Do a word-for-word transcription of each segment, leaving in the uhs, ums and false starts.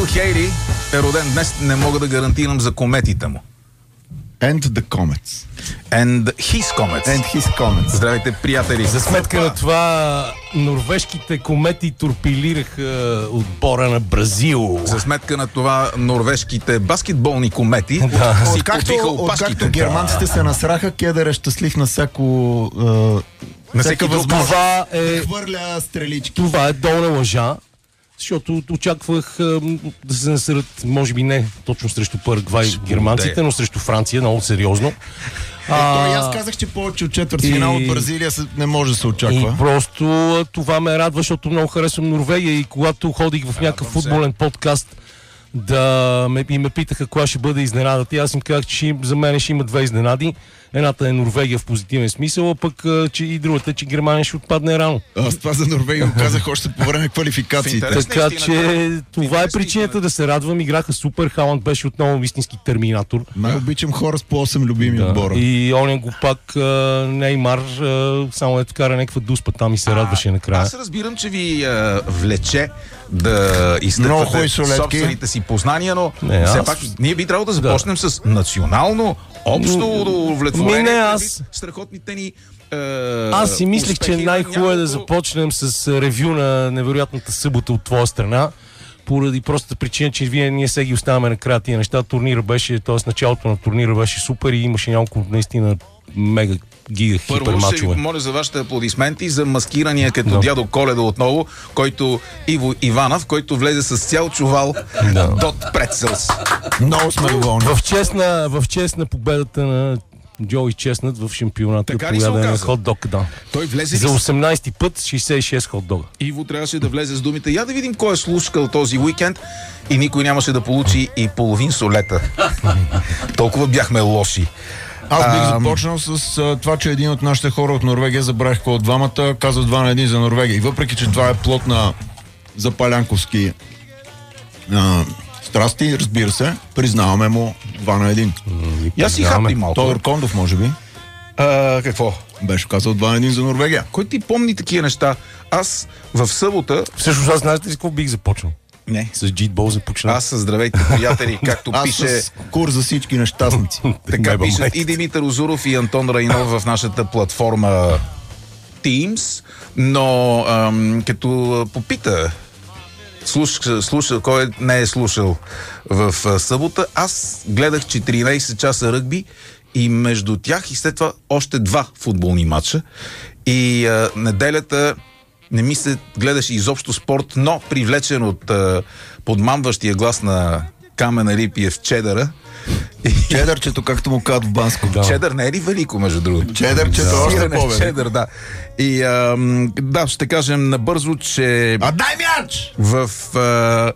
Хейли е роден днес, не мога да гарантирам за кометите му. And the comets. And his comets. And his comets. Здравейте, приятели. За сметка на това, норвежките комети торпилираха отбора на Бразил. За сметка на това, норвежките баскетболни комети да. си Откакто, подвиха опашките. откакто германците се насраха, Кедър е щастлив на всяко... Uh, на всеки друг. Това е... хвърля стрелички. Това е долна лъжа. Защото очаквах а, да се насърят, може би не точно срещу Парагвай германците, но срещу Франция, много сериозно. Е, а, то и аз казах, че повече от четвърт финал от Бразилия не може да се очаква. И просто това ме радва, защото много харесвам Норвегия и когато ходих в някакъв футболен подкаст да ме, и ме питаха коя ще бъде изненадата. Аз им казах, че за мен ще има две изненади. Едната е Норвегия в позитивен смисъл, а пък че и другата, че Германия ще отпадне рано. Аз това за Норвегия го казах още по време на квалификациите. Така че това е причината да се радвам. Играха супер. Халанд беше отново истински терминатор. Най-обичам хора с по осем любими да. Отбора. И оня го пак Неймар само е вкара някаква дуспа там и се радваше накрая. Аз разбирам, че ви а, влече да изтъквате собствените си познания, но не, все аз... пак ние би трябвало да започнем да. С национално общо удовлетворение. Не, аз... Страхотните ни е, Аз си мислех, че най-хубаво е да започнем с ревю на невероятната събота от твоя страна, поради простата причина, че вие ние сега ги оставаме накрая тия неща. Турнира беше, т.е. началото на турнира беше супер и имаше няколко наистина мега гига хипер мачове. Първо ще моля за вашите аплодисменти за маскирания като да. Дядо Коледа отново, който Иво Иванов, който влезе с цял чувал да. Дот Прецелс. Много сме доволни. В чест на, в чест на победата на Джоуи Честнат в шампионата по ядене хот-дог. Да. Той влезе за осемнайсети път шейсет и шест хот-дога. Иво трябваше да влезе с думите. Я да видим кой е слушкал този уикенд и никой нямаше да получи и половин солета. Толкова бяхме лоши. Аз бих започнал с а, това, че един от нашите хора от Норвегия, забравих кой от двамата, каза два на един за Норвегия. И въпреки, че това е плод на запалянковски а, страсти, разбира се, признаваме му два на един. И аз си хапни малко. Тодор Кондов, може би. А, какво? Беше казал два на един за Норвегия. Кой ти помни такива неща? Аз в събота... Всъщност аз знаете ли с какво бих започнал? Не. С джитбол започна. Аз със здравейте, приятели, както аз пише... Аз с кур за всички нещастници. Така пишат и Димитър Озуров и Антон Райнов в нашата платформа Teams, но ам, като попита слуша, слуша, кой не е слушал в а, събота, аз гледах четиринайсет часа ръгби и между тях и след това още два футболни матча и а, неделята не ми се гледаше изобщо спорт, но привлечен от а, подмамващия глас на Камена Рипиев Чедъра. Чедърчето, както му казват в Банско. Да. Чедър не е ли велико, между другото? Чедърчето да. още по-велико. Чедър, да. И а, да, ще кажем набързо, че... А дай мяч! В а,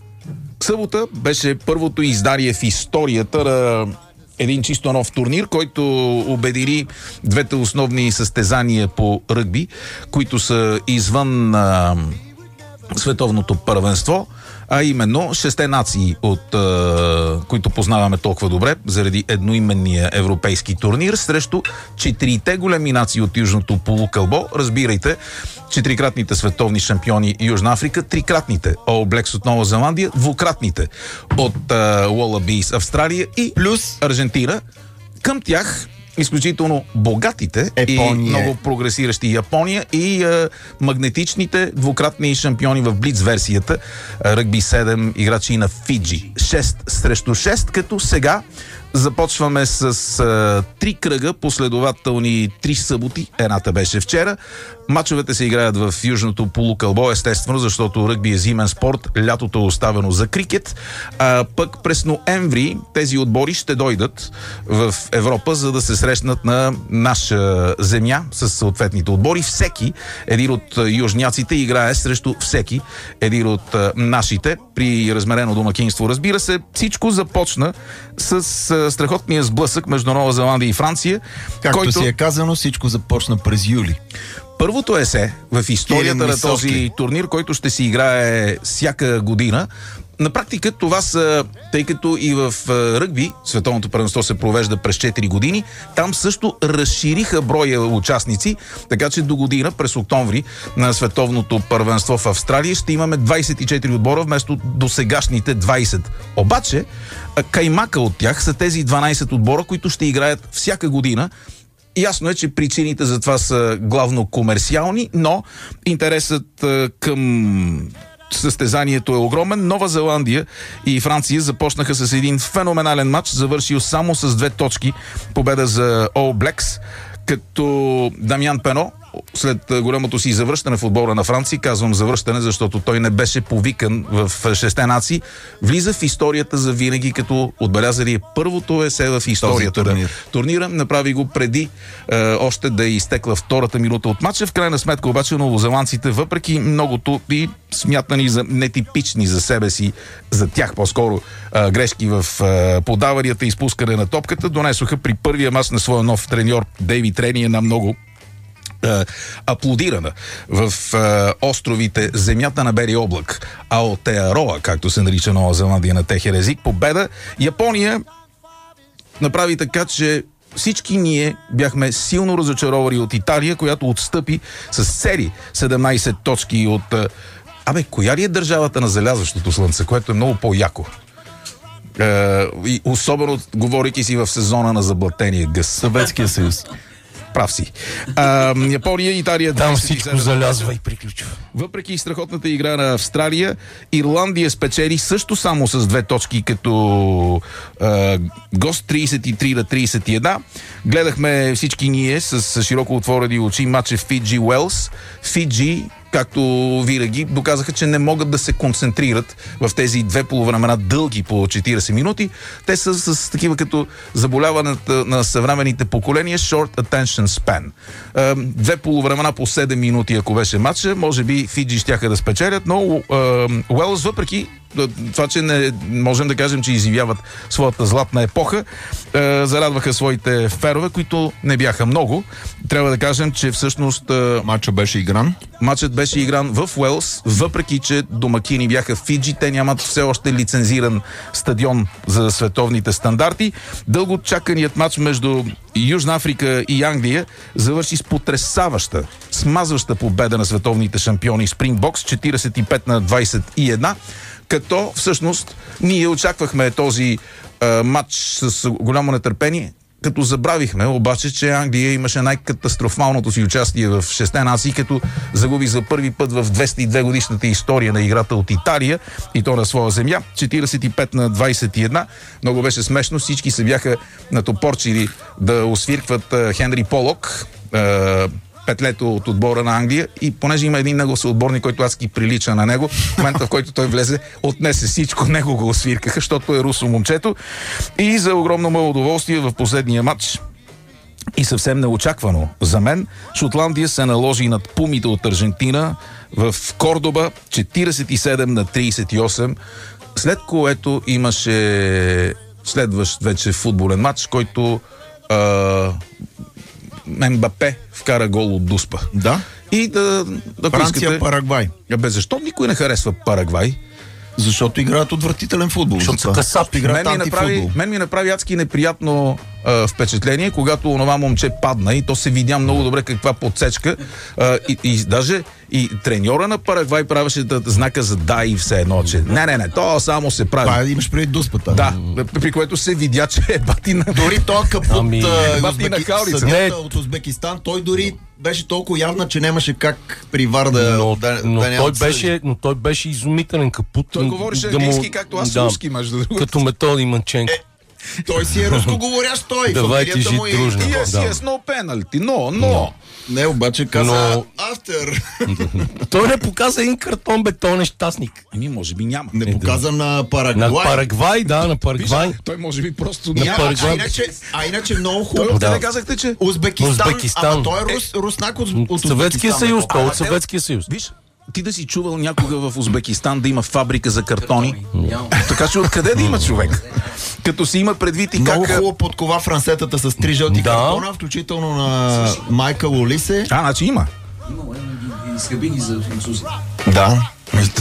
събота беше първото издарие в историята на един чисто нов турнир, който обедини двете основни състезания по ръгби, които са извън а, световното първенство, а именно шесте нации, от а, които познаваме толкова добре, заради едноименния европейски турнир, срещу четирите големи нации от Южното полукълбо. Разбирайте, четирикратните световни шампиони Южна Африка, трикратните All Blacks от Нова Зеландия, двукратните от Wallabies Австралия и плюс Аржентина. Към тях изключително богатите Япония. И много прогресиращи Япония и а, магнетичните двукратни шампиони в Блиц версията ръгби седем играчи на Фиджи. шест срещу шест, като сега започваме с а, три кръга, последователни три съботи. Едната беше вчера. Мачовете се играят в Южното полукълбо, естествено, защото ръгби е зимен спорт, лятото е оставено за крикет. А пък през ноември тези отбори ще дойдат в Европа, за да се срещнат на наша земя с съответните отбори. Всеки един от южняците играе срещу всеки един от нашите. При размерено домакинство, разбира се, всичко започна с страхотния сблъсък между Нова Зеландия и Франция. Както който... си е казано, всичко започна през юли. Първото есе в историята на този турнир, който ще се играе всяка година на практика това са, тъй като и в ръгби световното първенство се провежда през четири години, там също разшириха броя участници, така че до година, през октомври, на световното първенство в Австралия ще имаме двайсет и четири отбора вместо досегашните двайсет. Обаче, каймака от тях са тези дванайсет отбора, които ще играят всяка година. Ясно е, че причините за това са главно комерциални, но интересът към състезанието е огромен. Нова Зеландия и Франция започнаха с един феноменален матч, завършил само с две точки. Победа за All Blacks, като Дамян Пено след голямото си завръщане в отбора на Франция, казвам завръщане, защото той не беше повикан в шесте нации, влиза в историята за винаги, като отбелязали първото есе в историята на турнира. Направи го преди е, още да е изтекла втората минута от матча. В крайна сметка обаче новозеландците, въпреки многото и смятани за нетипични за себе си, за тях по-скоро е, грешки в е, подаванията и изпускане на топката, донесоха при първия мач на своя нов треньор Дейвид Рени една много аплодирана в е, островите земята на Бери облак, Аотеароа, както се нарича Нова Зеландия на техен език, победа. Япония направи така, че всички ние бяхме силно разочаровани от Италия, която отстъпи с цели седемнайсет точки от... Е, абе, коя ли е държавата на залязващото слънце, което е много по-яко? Е, и особено говорейки си в сезона на заблатения гъс. Съветския съюз. Прав си. А, Япония, Италия... Там всичко залязва и приключва. Въпреки страхотната игра на Австралия, Ирландия спечели също само с две точки като а, гост, трийсет и три на трийсет и едно. Гледахме всички ние с, с широко отворени очи матча Фиджи Уелс. Фиджи, както винаги, доказаха, че не могат да се концентрират в тези две полувремена дълги по четирийсет минути. Те са с, с такива като заболяването на съвременните поколения Short Attention Span. Две полувремена по седем минути, ако беше матча, може би Фиджи щяха да спечелят, но Уелс, въпреки това, че не можем да кажем, че изживяват своята златна епоха, е, зарадваха своите ферове, които не бяха много. Трябва да кажем, че всъщност... Е, матчът беше игран. Матчът беше игран в Уелс, въпреки че домакини бяха Фиджи. Те нямат все още лицензиран стадион за световните стандарти. Дълго чаканият матч между Южна Африка и Англия завърши с потресаваща, смазваща победа на световните шампиони Спрингбокс, четирийсет и пет на двайсет и едно. Като всъщност ние очаквахме този а, матч с голямо нетърпение, като забравихме обаче, че Англия имаше най-катастрофалното си участие в шесте нации, като загуби за първи път в двеста и две годишната история на играта от Италия, и то на своя земя, четирийсет и пет на двайсет и едно. Много беше смешно, всички се бяха натопорчили да освиркват а, Хенри Полок, а, петлето от отбора на Англия, и понеже има един негов съотборник, който адски прилича на него, в момента, в който той влезе, отнесе всичко, него го освиркаха, защото е русо момчето. И за огромно мое удоволствие в последния матч, и съвсем неочаквано за мен, Шотландия се наложи над пумите от Аржентина в Кордоба четирийсет и седем на трийсет и осем, след което имаше следващ вече футболен матч, който а, Мбапе вкара гол от дуспа. Да. И да, да Франция, искате... Парагвай. Бе, защо никой не харесва Парагвай? Защото играят отвратителен футбол. Защото са касапи. Мен ми, направи, мен ми направи адски неприятно а, впечатление, когато онова момче падна, и то се видя много добре каква подсечка. А, и, и даже и треньора на Парагвай правеше да, знака за да и все едно, че не, не, не, то само се прави. Това имаш преди дуспата. Да, при което се видя, че е батина. Дори този капут Ами, а, батина Узбеки... Каурица. съдията от Узбекистан, той дори беше толкова явна, че нямаше как при вар да... Но, да, но, да той беше, но той беше изумителен капут. Той говореше да му- английски, както аз да, руски, между другото. Като Методи Манченко. Той си е рускоговорящ той. Давай фамилията ти му жи е- дружно. Yes, Да. yes, no penalty, no, no. Не, обаче каза Но- автор. Той не показа един картон, бе, той е нещастник. Ами, може би няма. Не показа на На Парагвай. Парагвай, да, на Парагвай. Виж, той може би просто... На Я, Парагвай. а, иначе, а иначе много Той хубаво. откъде Да. казахте, че... Узбекистан, Узбекистан. ама той е рус, руснак от, от Съветския Узбекистан. съюз, той е от А, те- Съветския съюз. Виж, ти да си чувал някога в Узбекистан да има фабрика за картони? Така че откъде да има човек? Като си има предвид и Много как... хубаво подкова франсетата с три жълти Да. картона, включително на Майкъл Олисе. А, значи има. Имало е и с кабини за французи. Да. Да,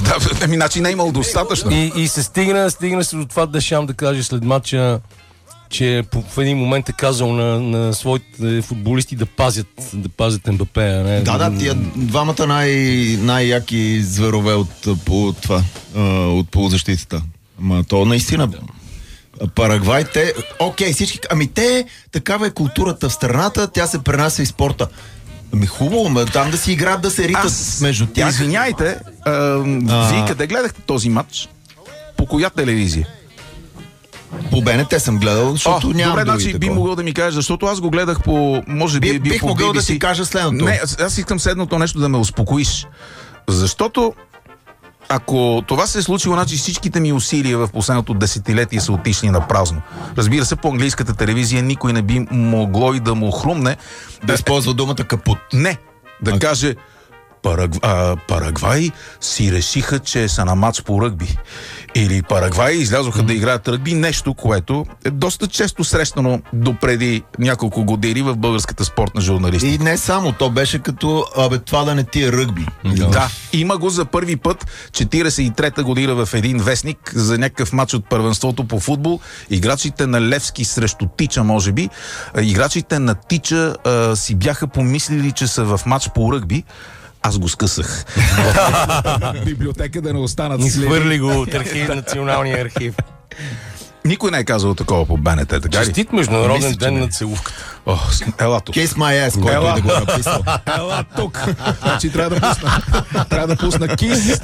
Еми, значи не е имал достатъчно. И, и се стигна, стигна се до това Дешам да каже след матча, че в един момент е казал на, на своите футболисти да пазят, да пазят Мбапе, а не... Да, да, тия двамата най- най-яки зверове от, по това, от полузащитата. Ама то наистина... Парагвай, те... Окей, всички... Ами те... Такава е културата в страната, тя се пренася и спорта. Ами хубаво, ме, там да си играят, да се ритат Аз... между тях. Извиняйте, а, а... вие къде гледахте този матч? По коя телевизия? По БНТ съм гледал, защото О, нямам добре, други значи би такова. могъл да ми кажеш, защото аз го гледах по... Може би, Би, би бих по могъл би би си. да ти кажа следното. Не, аз искам следното нещо да ме успокоиш. Защото ако това се е случило, значи всичките ми усилия в последното десетилетие са отишли на празно. Разбира се, по английската телевизия никой не би могло и да му хрумне Да използва думата капут. не, да А... каже Параг... а, Парагвай си решиха, че са на матч по ръгби. Или Парагвай излязоха mm. да играят ръгби, нещо, което е доста често срещано допреди няколко години в българската спортна журналистика. И не само, то беше като, абе, това да не ти е ръгби. Да. да, има го за първи път четиридесет и трета година в един вестник за някакъв матч от първенството по футбол. Играчите на Левски срещу Тича, може би. Играчите на Тича а, си бяха помислили, че са в матч по ръгби. Аз го скъсах. Библиотека да не останат Ни следи. свърли го от архив, националния архив. Никой не е казал такова по БНТ, така ли? Честит международен Мисля, че ден не. на целувката. О, ела тук. Kiss my ass, който Ела. и да го е написал. Ела тук. Значи трябва да пусна. Трябва да пусна кис.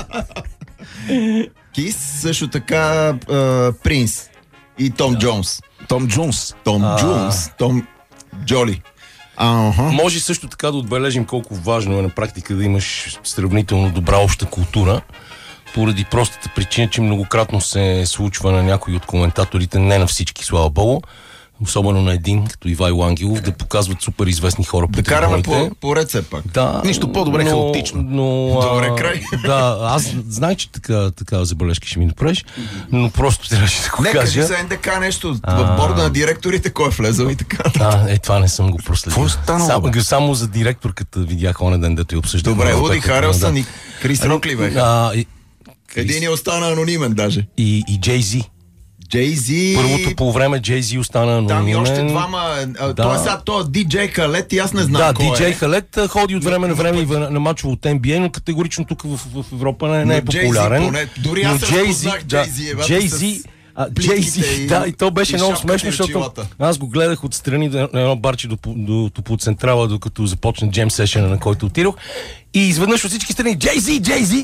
Кис, също така а, Принс и Том Джонс. Том Джонс. Том Джонс. Том Джоли. Ага. Може също така да отбележим колко важно е на практика да имаш сравнително добра обща култура, поради простата причина, че многократно се случва на някои от коментаторите, не на всички, слава богу, особено на един, като Ивайло Ангелов, да показват супер известни хора по Да караме трибуните. по, по ред все пак. Да, Нищо по-добре но- хаотично. Но, а, Добре, край. Да, аз знах, че така, такава забележка ще ми направиш, но просто трябваше да го Не, кажи кажа. за НДК нещо. В борда на директорите кой е влезъл и така. А, е, това не съм го проследил. Какво е станало, Само, бе? само за директорката видях онен ден, дето я обсъждах. Добре, Много Уди пъти, Харелсън да. и Крис Рокли бе. А, и, Един е остана анонимен даже. и, и Джей-Зи. Джей-Зи. Първото по време Джей-Зи остана анонимен. Там и още двама. А, Да. Той е сега, той е Диджей Халет и аз не знам Да, кой Диджей е. Халет а, ходи от време на време и в- на мачове от Н Б А, но категорично тук в, в Европа не, не е Но Джей-Зи популярен. поне- дори аз Но разпознах да, Джей-Зи, бе, Джей-Зи, с а, плитките Джей-Зи, и- да, и то беше и много шапката смешно, и защото очилата. аз го гледах отстрани на едно барче до, до, до Централа, докато започна джем сешъна, на който отидох. И изведнъж от всички страни Джей-Зи, Джей-Зи!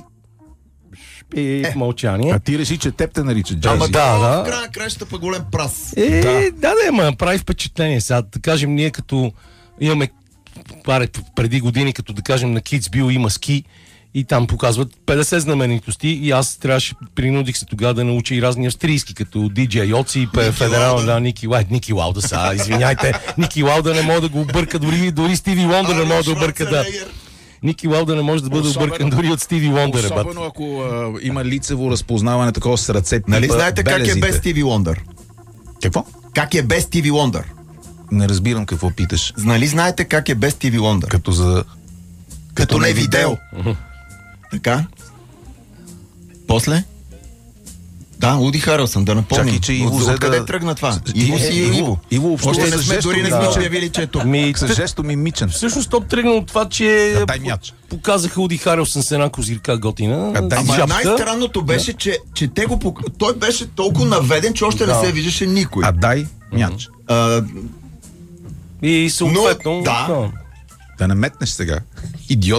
И Е. мълчание. А ти реши, че теб те наричат Ама Джейзи. да, да, да. в края на кращата па голем прас. Е, Да. да, да, да, ма прави впечатление. Сега, да кажем, ние като имаме паре преди години, като да кажем на Kidsville има ски и там показват петдесет знаменитости и аз трябваше, принудих се тогава да науча и разни австрийски, като Диджей Йоци, федерал, да, Ники Лауда, Ники Лауда са, извиняйте, Ники Лауда не мога да го обърка, дори, дори Стиви Лондър не мога да обърка, да. Ники Лауда не може да бъде Особено- объркан дори от Стиви Лондър, бат. Особено ако а, има лицево разпознаване такова с ръце. Нали типа знаете как е белезите. без Стиви Лондър? Какво? Как е без Стиви Лондър? Не разбирам какво питаш. Нали знаете как е без Стиви Лондър? Като за... Като не видео. Така? После? Да, Уди Харелсън, да напомним. Чакай, че Иво От- взе Откъде да- тръгна това? С- Иво Е, си е Иво. Иво. Иво общува Още не с сме, жестом, дори не да. сме обявили, че е тук. Ми, С жесто ми мичен. всъщност топ тръгна от това, че Да, дай мяч. показаха Уди Харелсън с една козирка готина. А, дай с Ама шапка. най-странното беше, че, че те го пок... той беше толкова наведен, че още Да. не се виждаше никой. А дай мяч. А, И съответно... Но, да. Да не метнеш сега. Идиот.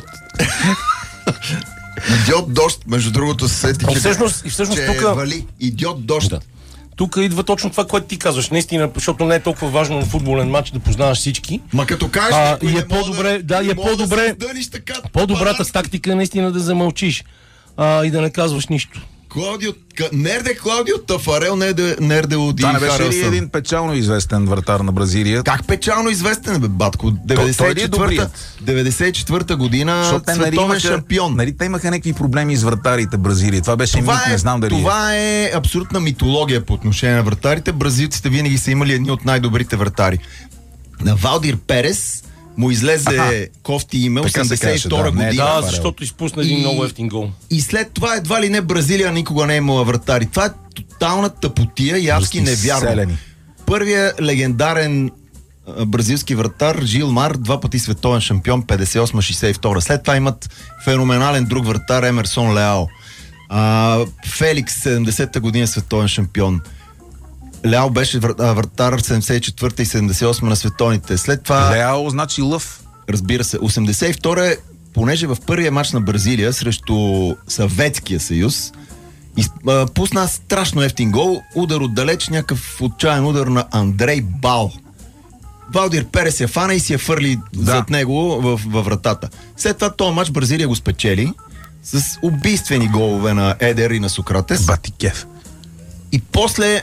идиот дощ, между другото се сетих, И всъщност, и всъщност че тук, вали. Идиот дощ. Да. тук идва точно това, което ти казваш. Наистина, защото не е толкова важно на футболен матч да познаваш всички. Ма като кажеш, А, някой и е не мога по-добре- да, и е не мога по-добре- да се издъниш така, По-добрата парадски. тактика е наистина да замълчиш а, и да не казваш нищо. Клаудио, К- Нерде Клаудио Тафарел, Нерде, Нерде Уди Това не беше ли Харелсън. един печално известен вратар на Бразилия? Как печално известен, бе, батко? той ли е деветдесет и четвърта добрият? деветдесет и четвърта година Защото те нали световен имаха, шампион. нали, те имаха някакви проблеми с вратарите Бразилия. Това беше Това мит, е, не знам дали това е абсолютна митология по отношение на вратарите. Бразилците винаги са имали едни от най-добрите вратари. На Валдир Перес му излезе Аха. кофти име Така се осемдесет и втора казваше, да. Не, година. Да, Фарел. защото изпусна един И- много ефтин гол. И след това едва ли не Бразилия никога не е имала вратари. Това е тотална тъпотия и адски Русни невярно. селени. Първият легендарен а, бразилски вратар Жил Мар, два пъти световен шампион, петдесет и осма шейсет и втора. След това имат феноменален друг вратар Емерсон Леао. А, Феликс, седемдесета година световен шампион. Леао беше вр- а, вратар седемдесет и четвърта и седемдесет и осма на световните. След това... Леао значи лъв. Разбира се. осемдесет и втора е, понеже в първия матч на Бразилия срещу Съветския съюз из, а, пусна страшно ефтин гол, удар отдалеч, някакъв отчаян удар на Андрей Бал. Валдир Перес я фана и си я фърли Да. зад него в, във вратата. След това този матч Бразилия го спечели с убийствени голове на Едер и на Сократес. Батикев. И после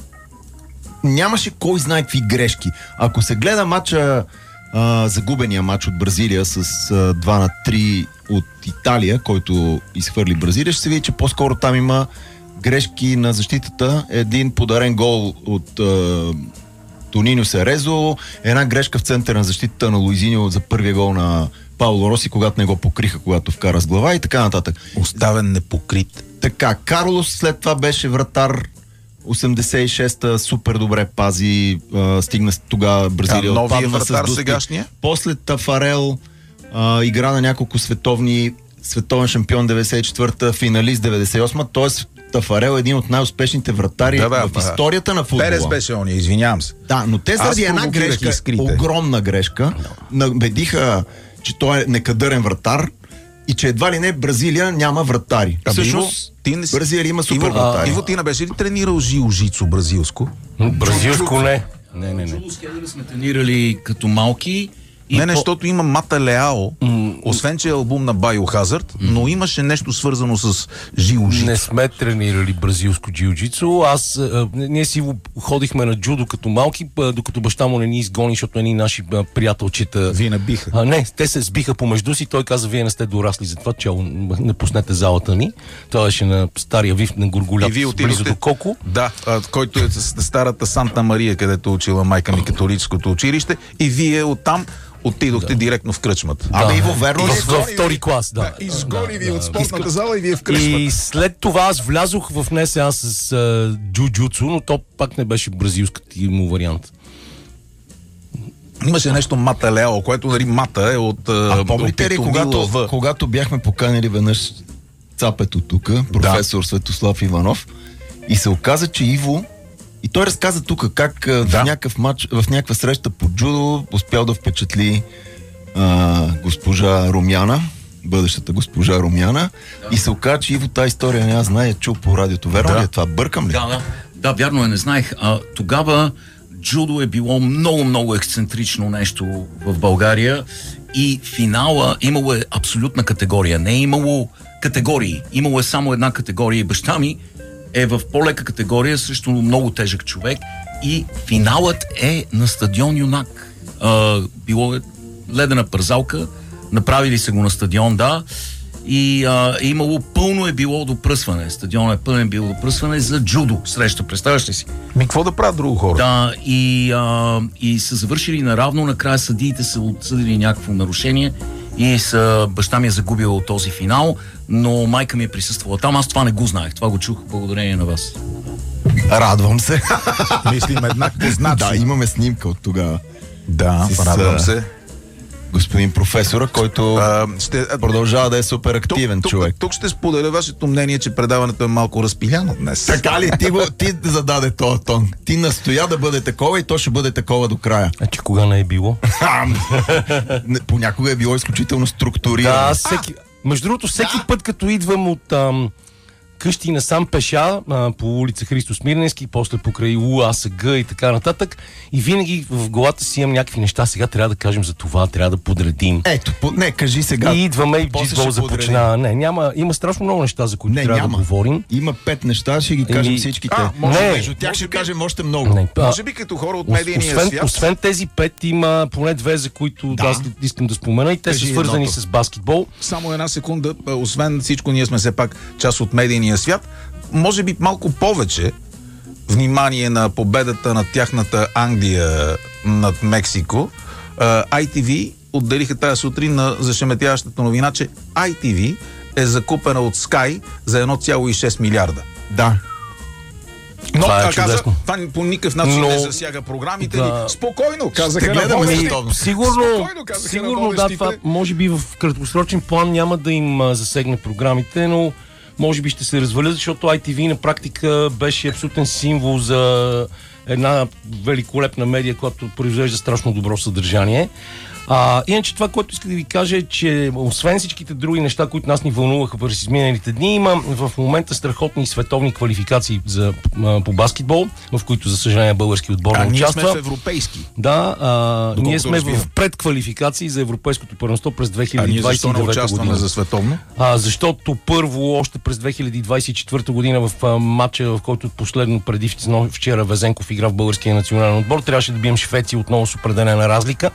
нямаше кой знае какви грешки. Ако се гледа матча, а, загубения матч от Бразилия с а, два на три от Италия, който изхвърли Бразилия, ще се види, че по-скоро там има грешки на защитата. Един подарен гол от а, Тонино Серезо, една грешка в центъра на защитата на Луизиньо за първия гол на Пауло Роси, когато не го покриха, когато вкара с глава и така нататък. Оставен непокрит. Така, Карлос след това беше вратар осемдесет и шеста, супер добре пази, а, стигна с- тогава Бразилия. А новия отпадна с вратар Дусти. сегашния? После Тафарел а, игра на няколко световни, световен шампион деветдесет и четвърта, финалист деветдесет и осма, т.е. Тафарел е един от най-успешните вратари Да, бе, в бе. историята на футбола. Перес беше ония, извинявам се. Да, но те заради Аз една провокирах грешка, искрите. огромна грешка, набедиха, че той е некадърен вратар и че едва ли не Бразилия няма вратари. А, Всъщност, Иво, ти не си- Бразилия има супер Иво, вратари. Иво, ти не беше ли тренирал жиу-жицу бразилско? Бразилско не. Не, не, не. Джудо с Хедър сме тренирали като малки. И Не, не, по- защото има Мата Леао, освен че е албум на Biohazard, но имаше нещо свързано с жиу-жицу. Не сме тренирали бразилско джиу-джитсу. Аз, а, ние си го ходихме на джудо като малки, а, докато баща му не ни изгони, защото едни наши а, приятелчета... Ви набиха. А, не, те се сбиха помежду си. Той каза, вие не сте дорасли за това, че не пуснете залата ни. Той беше на стария вив на И Горголят, вие близо отидохте... до Коко. Да, а, който е с старата Санта Мария, където учила майка ми католическото училище. И вие оттам отидохте директно в кръчмата. Абе, Иво, верно ли? В, във втори клас, да. Изгони ви Да, от да. спортната зала и вие в кръчмата. И след това аз влязох в НСА с а, джуджуцу, но то пак не беше бразилската му вариант. Имаше нещо Мата Леао, което нали Мата е от А помните ли, когато, В. когато бяхме поканили веднъж цапето тук, професор Светослав Иванов, и се оказа, че Иво, и той разказа тук как а, в Да. някакъв матч, в някаква среща по джудо успял да впечатли а, госпожа Румяна, бъдещата госпожа Румяна, и се оказа, че Иво тази история не я знае, е чул по радиото. Верно Да. ли е това? Бъркам ли? Да, да. Да, вярно е, не знаех. А, тогава джудо е било много, много ексцентрично нещо в България и финала имало е абсолютна категория. Не е имало категории. Имало е само една категория и баща ми е в по-лека категория срещу много тежък човек и финалът е на стадион Юнак. А, било е ледена пързалка, направили се го на стадион, да, и а, е имало пълно е било допръсване. Стадионът е пълен било допръсване за джудо среща, представяш ли си? Ми, какво да правят друго хора? Да, и, а, и са завършили наравно, накрая съдиите са отсъдили някакво нарушение и са, баща ми е загубил този финал, но майка ми е присъствала там. Аз това не го знаех, това го чух благодарение на вас. Радвам се. Мислим еднакво значи. Да, имаме снимка от тогава. Да, С, радвам а, се. Господин професора, който А, ще, продължава да е супер активен тук, човек. Тук, тук ще споделя вашето мнение, че предаването е малко разпиляно днес. Така ли? Ти, го, ти зададе този тон. Ти настоя да бъде такова и то ще бъде такова до края. А че кога не е било? Не, понякога е било изключително структурирано. Да, аз всеки... Между другото, всеки път, като идвам от ам, къщи насам пеша, а, по улица Христо Смирненски, после покрай УАСГ и така нататък, и винаги в главата си имам някакви неща. Сега трябва да кажем за това, трябва да подредим. Ето, по, не, кажи сега. И идваме и После джитбол ще започна. Не, няма, има страшно много неща, за които Не, трябва няма. да говорим. Има пет неща, ще ги кажем Еми, всичките. а, може би- Между тях ще кажем още много. Не, а, Може би като хора от медийния освен, свят. освен тези пет, има поне две, за които да. аз искам да спомена, и те Кажи са свързани едното. с баскетбол. Само една секунда, а, освен всичко, ние сме все пак част от медийния свят. Може би малко повече внимание на победата на тяхната Англия над Мексико. А, ай ти ви отделиха тази сутрин на зашеметяващата новина, че ай ти ви е закупена от Sky за едно цяло и шест милиарда. Да. Но това е каза, чудесно. това по никакъв начин Но... не засяга програмите да. ни. Спокойно, казаха на гледаме водещите. световно. Сигурно, Спокойно, казаха сигурно на да, водещите. това може би в краткосрочен план няма да им а, засегне програмите, но може би ще се развалят, защото ай ти ви на практика беше абсолютен символ за една великолепна медия, която произвежда страшно добро съдържание. А, иначе това, което иска да ви кажа е, че освен всичките други неща, които нас ни вълнуваха през изминалите дни, има в момента страхотни световни квалификации за, а, по баскетбол, в които, за съжаление, български отбор А не ние участва. сме в европейски. Да, а, ние сме разбирам. в предквалификации за Европейското първенство през А ние защо две хиляди не двадесет и девета участваме година. за световно? А, защото първо, още през две хиляди двадесет и четвърта година в а, матча, в който последно преди вчера Везенков игра в българския национален отбор, трябваше да бием Швеция отново с определена разлика.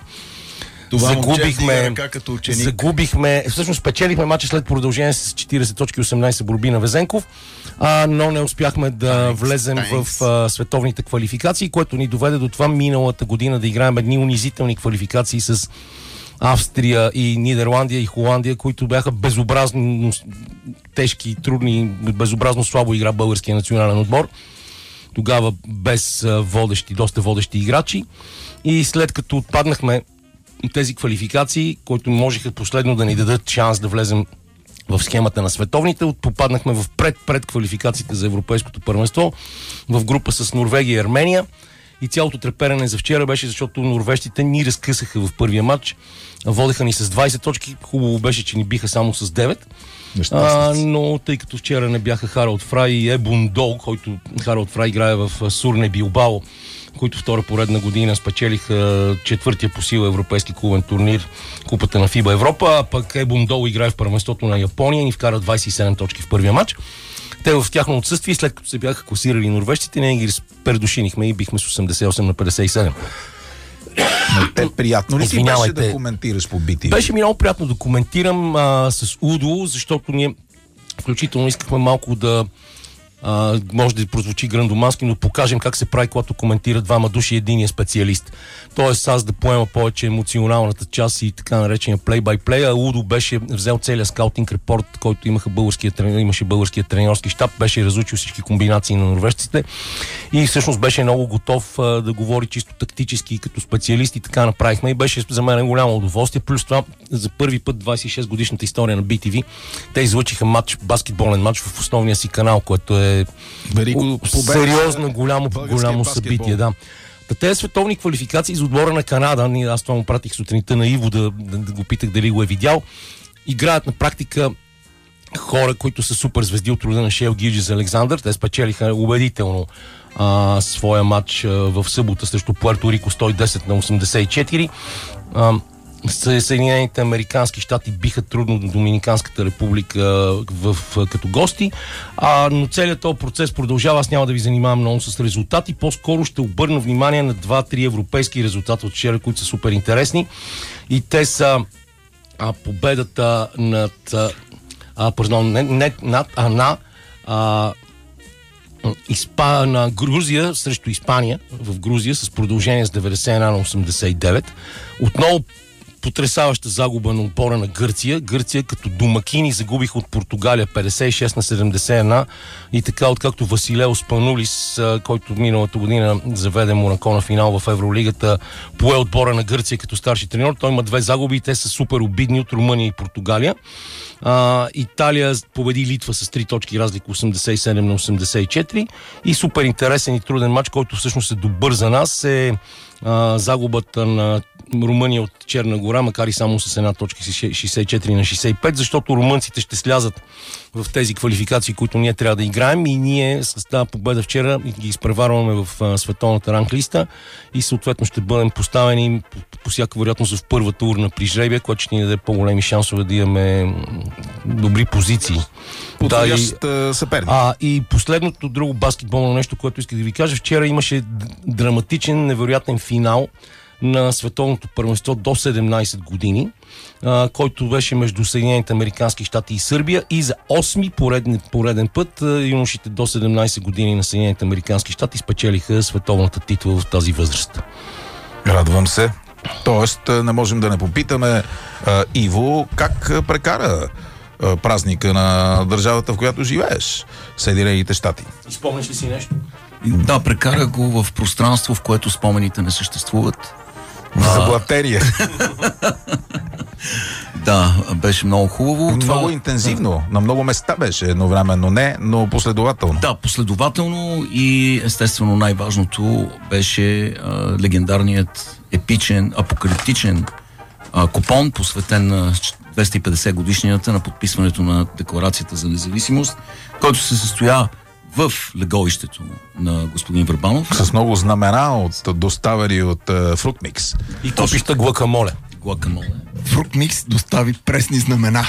Това Загубихме, като ученик. загубихме, всъщност спечелихме матча след продължение с четиридесет точки и осемнадесет борби на Везенков, а, но не успяхме да Thanks, влезем thanks. в а, световните квалификации, което ни доведе до това миналата година да играем едни унизителни квалификации с Австрия и Нидерландия и Холандия, които бяха безобразно тежки, трудни, безобразно слабо игра българския национален отбор. Тогава без а, водещи, доста водещи играчи. И след като отпаднахме тези квалификации, които можеха последно да ни дадат шанс да влезем в схемата на световните, попаднахме в пред-пред квалификациите за Европейското първенство в група с Норвегия и Армения. И цялото треперене за вчера беше, защото норвежците ни разкъсаха в първия матч. Водеха ни с двадесет точки. Хубаво беше, че ни биха само с девет. А, но тъй като вчера не бяха Харалд Фрай и Ебун Дол, който Харалд Фрай играе в Сурне Билбао, които втора поредна година спечелиха четвъртия по сила европейски клубен турнир, купата на Фиба Европа, а пък Ебун Дол играе в първенството на Япония и ни вкара двадесет и седем точки в първия матч. Те в тяхно отсъствие, след като се бяха класирали норвежците, ние ги предушинихме и бихме с осемдесет и осем на петдесет и седем. Но те приятно ли си беше Извинявайте. да коментираш по би ти ви? Беше ми много приятно да коментирам а, с Удо, защото ние включително искахме малко да а, може да прозвучи грандомански, но покажем как се прави, когато коментира двама души и единия специалист. Тоест аз да поема повече емоционалната част и така наречения плей-бай-плей, а Удо беше взел целият скаутинг репорт, който имаха българския, имаше българския тренерски щаб, беше разучил всички комбинации на норвежците и всъщност беше много готов а, да говори чисто тактически като специалист и така направихме и беше за мен голямо удоволствие. Плюс това за първи път двадесет и шест годишната история на би ти ви те излъчиха матч, баскетболен матч в основния си канал, което е Велико сериозно голямо, голямо събитие. Да. Та тези световни квалификации за отбора на Канада, аз това му пратих сутринта на Иво да, да, да го питах дали го е видял, играят на практика хора, които са супер звезди от рода на Шейл Гилджис Александър. Те спечелиха убедително а, своя матч а, в събота срещу Пуерто Рико сто и десет на осемдесет и четири. А, Съединените американски щати биха трудно до Доминиканската република в, в, като гости, а, но целият този процес продължава. Аз няма да ви занимавам много с резултати, по-скоро ще обърна внимание на два-три европейски резултата от вчера, които са супер интересни и те са а, победата над а, пардон, не, не над, а на а, Испа, на Грузия срещу Испания в Грузия с продължение с деветдесет и едно на осемдесет и девет. Отново потресаваща загуба на отбора на Гърция. Гърция като домакини загубиха от Португалия петдесет и шест на седемдесет и едно и така откакто Василео Спанулис, който миналата година заведе Монако на финал в Евролигата, пое отбора на Гърция като старши треньор. Той има две загуби и те са супер обидни от Румъния и Португалия. А, Италия победи Литва с три точки разлика осемдесет и седем на осемдесет и четири и супер интересен и труден матч, който всъщност е добър за нас, е а, загубата на Румъния от Черна гора, макар и само с една точка шейсет и четири на шейсет и пет, защото румънците ще слязат в тези квалификации, които ние трябва да играем и ние с тази победа вчера ги изпреварваме в а, световната ранглиста и съответно ще бъдем поставени по, по всяка вероятност в първата урна при жребия, което ще ни даде по-големи шансове да имаме добри позиции. Подходящ да, и, съперник. А, и последното друго баскетболно нещо, което исках да ви кажа, вчера имаше драматичен, невероятен финал на световното първенство до седемнадесет години, а, който беше между Съединените американски щати и Сърбия и за осми пореден, пореден път а, юношите до седемнадесет години на Съединените американски щати спечелиха световната титла в тази възраст. Радвам се. Тоест, не можем да не попитаме а, Иво как прекара а, празника на държавата, в която живееш, Съединените щати. Спомниш ли си нещо? Да, прекара го в пространство, в което спомените не съществуват. За блатерия. Да, беше много хубаво. Много Това... интензивно. На много места беше едновременно, не, но последователно. Да, последователно и естествено най-важното беше а, легендарният, епичен, апокалиптичен а, купон, посветен на двеста и петдесет годишнината на подписването на Декларацията за независимост, който се състоя в леговището на господин Върбанов. С много знамена от доставени от uh, Фруктмикс. И купища глакамоле. Глакамоле. Фруктмикс достави пресни знамена.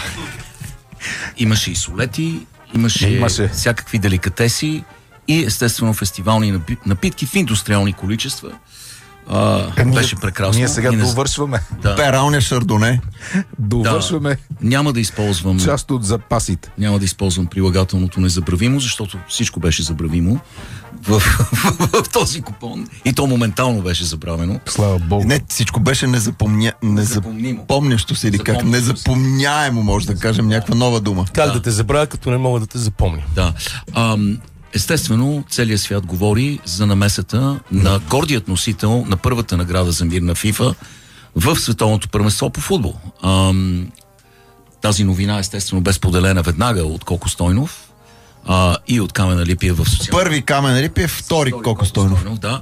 Имаше и солети, имаше, имаше всякакви деликатеси и естествено фестивални напитки в индустриални количества. А, беше прекрасно. Ние сега не... довършваме. Да. Пералния шардоне. Довършваме. Да. Няма да използвам... част от запасите. Няма да използвам прилагателното незабравимо, защото всичко беше забравимо в, в, в, в този купон. И то моментално беше забравено. Слава Богу. Не, всичко беше незапомня... незапомнящо се или как. Незапомняемо, може да кажем, някаква нова дума. Как Да. да те забравя, като не мога да те запомня? Да. Ам, естествено, целият свят говори за намесата на гордият носител на първата награда за мир на ФИФА в световното първенство по футбол. Ам, тази новина, естествено, бе споделена веднага от Коко Стойнов а, и от Камена Липиев в социалната. Първи Камен Липиев, втори Коко Стойнов. Да.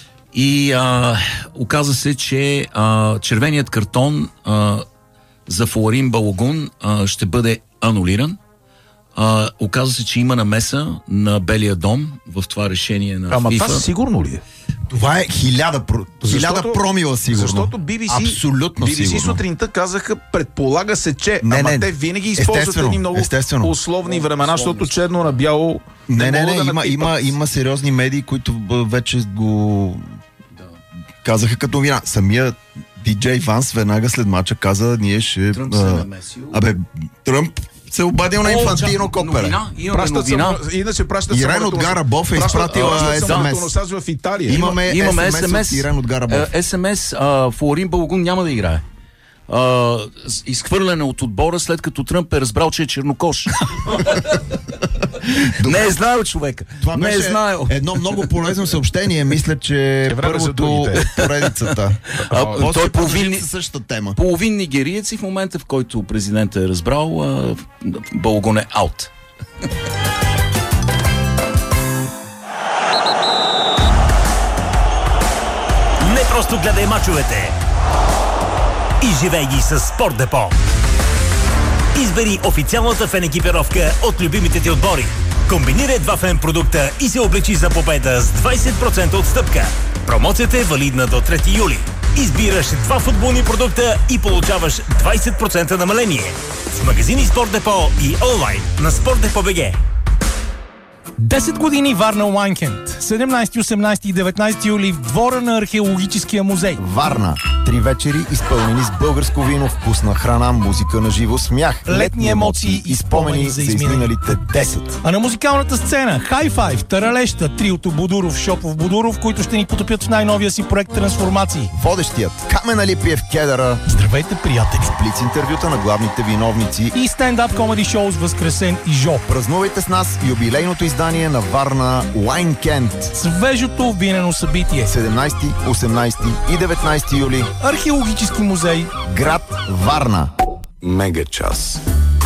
И а, оказа се, че а, червеният картон а, за Флорин Балогун а, ще бъде анулиран. А, оказа се, че има намеса на Белия дом в това решение на Ама FIFA. това сигурно ли е? Това е хиляда, про... хиляда промила сигурно. Защото би би си, Абсолютно би би си сигурно. сутринта казаха, предполага се, че, Не, ама не, те винаги използват естествено, едни много естествено. условни времена, защото черно на бяло Не, не, могат не, да има, напипат. има, има сериозни медии, които б, вече го казаха като вина. Самия диджей Ванс веднага след мача каза, ние ще... Тръмп се а, намесил. Абе, Тръмп се обадил на Инфантино Копере. Новина, имаме Пращат новина. Съм, иначе пращат Ирен самолетонос- от Гарабов е пращат- изпратила пращат ес ем ес. самолетоносач в Италия. Имаме, Имаме ес ем ес от Ирен от Гарабов. Ес Ем Ес, а, Флорин Балогун няма да играе. А, изхвърляне от отбора, след като Тръмп е разбрал, че е чернокош. Не е знаел човека. Това не е беше знаел. едно много полезно съобщение. Мисля, че е време за първото другите. от поредицата. А, После той е продължим половин, със същата тема. половин нигериец и в момента, в който президентът е разбрал, а, Балогун е аут. Не просто гледай мачовете и живей ги с Спорт Депо. Избери официалната фен екипировка от любимите ти отбори. Комбинирай два фен продукта и се облечи за победа с двайсет процента отстъпка. Промоцията е валидна до трети юли. Избираш два футболни продукта и получаваш двайсет процента намаление. В магазини Спорт Депо и онлайн на Спорт Депо БГ. десет години Варна Уайнкенд. седемнайсети, осемнайсети и деветнайсети юли в двора на археологическия музей. Варна. Три вечери, изпълнени с българско вино, вкусна храна, музика на живо, смях, Летни емоции и спомени за изминалите десет. А на музикалната сцена High Five, Таралеща, триото Будуров, Шопов Будуров, които ще ни потопят в най-новия си проект Трансформации. Водещият Камен Липиев Кедъра, Здравейте, приятели! блиц интервюта на главните виновници. И стендап комеди шоу с Възкресен и Жо. Празнувайте с нас юбилейното издание на Варна Уайнкенд. Свежото винено събитие. седемнайсети, осемнайсети и деветнайсети юли. Археологически музей. Град Варна. Мега час.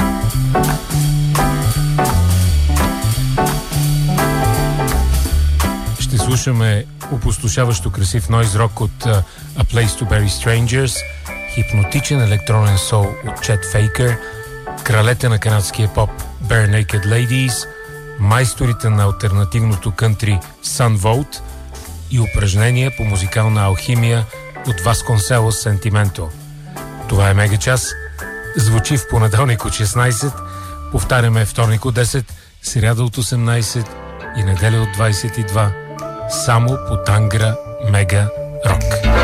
Ще слушаме опустошаващо красив нойз рок от uh, A Place to Bury Strangers, хипнотичен електронен сол от Chet Faker, кралете на канадския поп Bare Naked Ladies, майсторите на алтернативното кънтри Sun Volt и упражнения по музикална алхимия от Vasconcelos Sentimento. Това е Мега час. Звучи в понеделник от шестнайсет, повтаряме вторник от десет, сряда от осемнайсет и неделя от двайсет и два. Само по Тангра Мега Рок.